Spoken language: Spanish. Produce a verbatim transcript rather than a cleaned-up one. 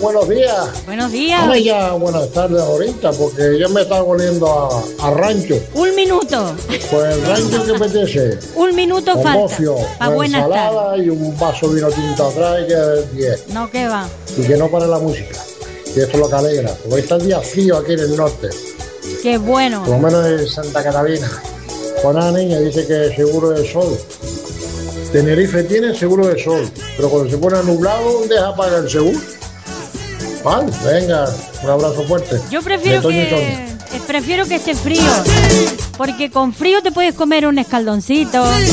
buenos días. Buenos días. Dame ya buenas tardes ahorita, porque ya me está volviendo a, a rancho. Un minuto. Pues el rancho que apetece. Un minuto Con falta. gofio, Pa' con buenas ensalada tardes. y un vaso de vino tinto atrás y que es diez. No, que va. Y que no pare la música. Y esto es lo que alegra. Porque está el día frío aquí en el norte. Qué bueno. Por lo menos en Santa Catalina. Con una niña dice que seguro de sol. Tenerife tiene seguro de sol, pero cuando se pone nublado, deja pagar el seguro. Vale, venga, un abrazo fuerte. Yo prefiero De Toño y que Toño. eh, prefiero que esté frío, porque con frío te puedes comer un escaldoncito,